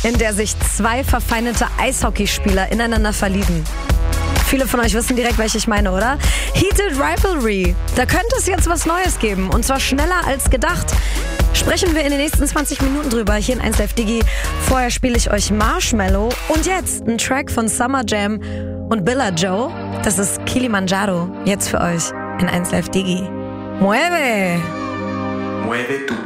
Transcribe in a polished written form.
in der sich zwei verfeindete Eishockeyspieler ineinander verlieben. Viele von euch wissen direkt, welche ich meine, oder? Heated Rivalry. Da könnte es jetzt was Neues geben. Und zwar schneller als gedacht. Sprechen wir in den nächsten 20 Minuten drüber hier in 1Live Digi. Vorher spiele ich euch Marshmallow. Und jetzt ein Track von Summer Jam und Billa Joe. Das ist Kilimanjaro. Jetzt für euch in 1Live Digi. Mueve! Mueve tu